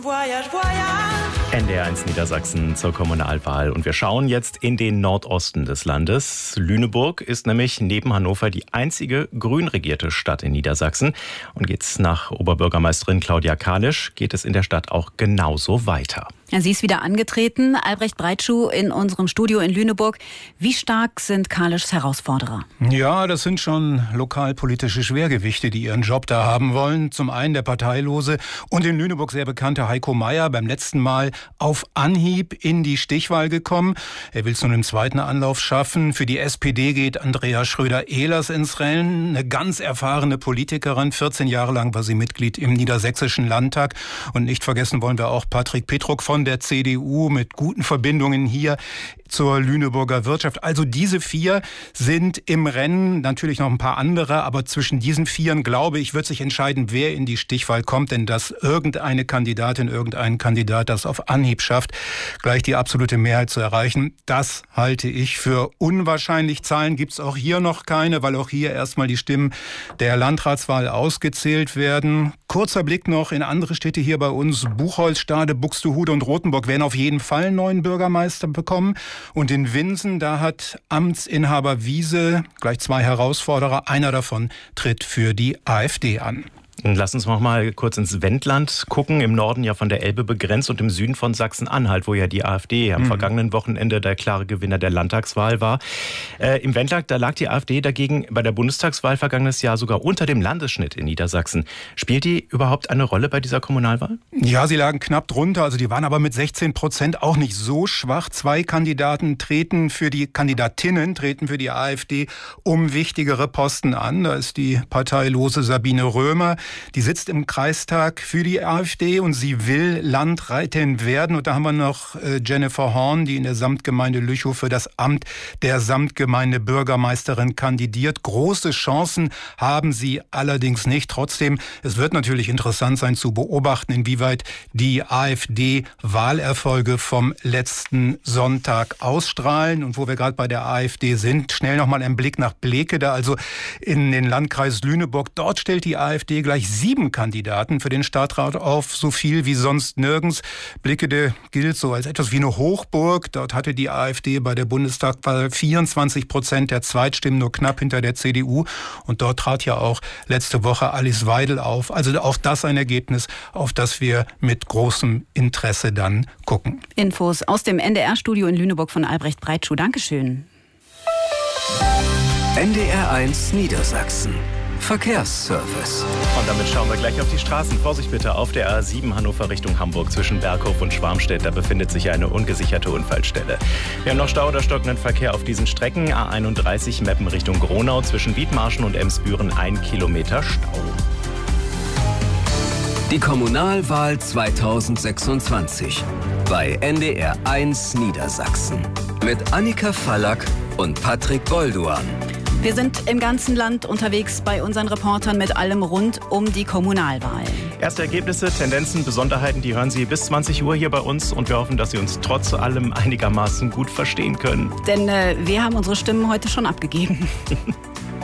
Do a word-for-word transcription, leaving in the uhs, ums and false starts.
Voyage, voyage. N D R eins Niedersachsen zur Kommunalwahl. Und wir schauen jetzt in den Nordosten des Landes. Lüneburg ist nämlich neben Hannover die einzige grün regierte Stadt in Niedersachsen. Und geht's nach Oberbürgermeisterin Claudia Kalisch, geht es in der Stadt auch genauso weiter. Ja, sie ist wieder angetreten. Albrecht Breitschuh in unserem Studio in Lüneburg. Wie stark sind Kalischs Herausforderer? Ja, das sind schon lokalpolitische Schwergewichte, die ihren Job da haben wollen. Zum einen der parteilose und in Lüneburg sehr bekannte Heiko Mayer, beim letzten Mal auf Anhieb in die Stichwahl gekommen. Er will es nun im zweiten Anlauf schaffen. Für die S P D geht Andrea Schröder-Ehlers ins Rennen. Eine ganz erfahrene Politikerin. vierzehn Jahre lang war sie Mitglied im Niedersächsischen Landtag. Und nicht vergessen wollen wir auch Patrick Petruk von der C D U mit guten Verbindungen hier zur Lüneburger Wirtschaft. Also diese vier sind im Rennen, natürlich noch ein paar andere, aber zwischen diesen Vieren, glaube ich, wird sich entscheiden, wer in die Stichwahl kommt, denn dass irgendeine Kandidatin, irgendein Kandidat das auf Anhieb schafft, gleich die absolute Mehrheit zu erreichen, das halte ich für unwahrscheinlich. Zahlen gibt es auch hier noch keine, weil auch hier erstmal die Stimmen der Landratswahl ausgezählt werden. Kurzer Blick noch in andere Städte hier bei uns. Buchholz, Stade, Buxtehude und Rothenburg werden auf jeden Fall einen neuen Bürgermeister bekommen. Und in Winsen, da hat Amtsinhaber Wiese gleich zwei Herausforderer. Einer davon tritt für die AfD an. Lass uns noch mal kurz ins Wendland gucken. Im Norden ja von der Elbe begrenzt und im Süden von Sachsen-Anhalt, wo ja die AfD am mhm. vergangenen Wochenende der klare Gewinner der Landtagswahl war. Äh, Im Wendland, da lag die AfD dagegen bei der Bundestagswahl vergangenes Jahr sogar unter dem Landesschnitt in Niedersachsen. Spielt die überhaupt eine Rolle bei dieser Kommunalwahl? Ja, sie lagen knapp drunter. Also die waren aber mit sechzehn Prozent auch nicht so schwach. Zwei Kandidaten treten für die Kandidatinnen, treten für die AfD um wichtigere Posten an. Da ist die parteilose Sabine Römer. Die sitzt im Kreistag für die AfD und sie will Landrätin werden. Und da haben wir noch Jennifer Horn, die in der Samtgemeinde Lüchow für das Amt der Samtgemeindebürgermeisterin kandidiert. Große Chancen haben sie allerdings nicht. Trotzdem, es wird natürlich interessant sein zu beobachten, inwieweit die AfD-Wahlerfolge vom letzten Sonntag ausstrahlen. Und wo wir gerade bei der AfD sind, schnell nochmal ein Blick nach Blekede, also in den Landkreis Lüneburg. Dort stellt die AfD gleich sieben Kandidaten für den Stadtrat auf, so viel wie sonst nirgends. Blekede gilt so als etwas wie eine Hochburg. Dort hatte die AfD bei der Bundestagswahl vierundzwanzig Prozent der Zweitstimmen, nur knapp hinter der C D U. Und dort trat ja auch letzte Woche Alice Weidel auf. Also auch das ein Ergebnis, auf das wir mit großem Interesse dann gucken. Infos aus dem N D R-Studio in Lüneburg von Albrecht Breitschuh. Dankeschön. N D R eins Niedersachsen. Verkehrsservice. Und damit schauen wir gleich auf die Straßen. Vorsicht bitte auf der A sieben Hannover Richtung Hamburg zwischen Berghof und Schwarmstedt. Da befindet sich eine ungesicherte Unfallstelle. Wir haben noch Stau oder stockenden Verkehr auf diesen Strecken. A einunddreißig Meppen Richtung Gronau zwischen Wiedmarschen und Emsbüren ein Kilometer Stau. Die Kommunalwahl zweitausendsechsundzwanzig bei N D R eins Niedersachsen mit Annika Fallack und Patrick Golduan. Wir sind im ganzen Land unterwegs bei unseren Reportern mit allem rund um die Kommunalwahl. Erste Ergebnisse, Tendenzen, Besonderheiten, die hören Sie bis zwanzig Uhr hier bei uns und wir hoffen, dass Sie uns trotz allem einigermaßen gut verstehen können. Denn äh, wir haben unsere Stimmen heute schon abgegeben.